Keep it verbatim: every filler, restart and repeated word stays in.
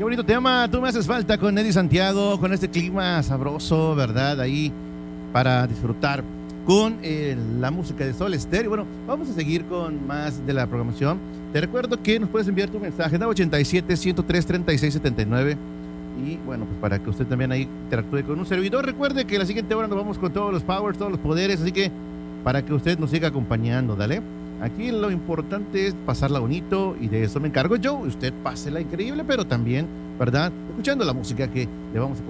bonito tema, Tú me haces falta con Eddie Santiago, con este clima sabroso, ¿verdad? Ahí para disfrutar con eh, la música de Sol Estéreo. Bueno, vamos a seguir con más de la programación. Te recuerdo que nos puedes enviar tu mensaje a ochenta y siete, ciento tres, treinta y seis setenta y nueve. Y bueno, pues para que usted también ahí interactúe con un servidor. Recuerde que la siguiente hora nos vamos con todos los powers, todos los poderes, así que para que usted nos siga acompañando, dale. Aquí lo importante es pasarla bonito y de eso me encargo yo. Usted pásela increíble, pero también, ¿verdad? Escuchando la música que le vamos a